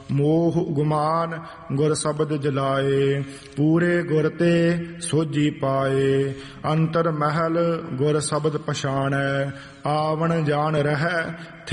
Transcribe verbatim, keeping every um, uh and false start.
ਮੋਹ ਗੁਮਾਨ ਗੁਰ ਸ਼ਬਦ ਜਲਾਏ। ਪੂਰੇ ਗੁਰ ਤੇ ਸੋਝੀ ਪਾਏ, ਅੰਤਰ ਮਹਿਲ ਗੁਰ ਸ਼ਬਦ ਪਛਾਣੈ। ਆਵਣ ਜਾਣ ਰਹਿ